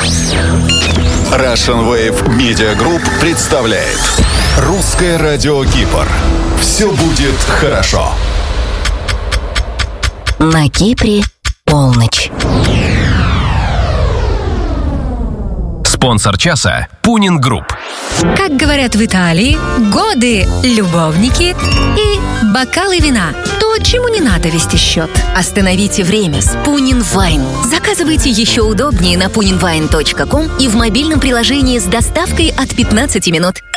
Russian Wave Media Group представляет Русское радио Кипр. Все будет хорошо. На Кипре полночь. Спонсор часа – Пунин Групп. Как говорят в Италии, годы, любовники и бокалы вина. То, чему не надо вести счет. Остановите время с Пунин Вайн. Заказывайте еще удобнее на puninwine.com и в мобильном приложении с доставкой от 15 минут.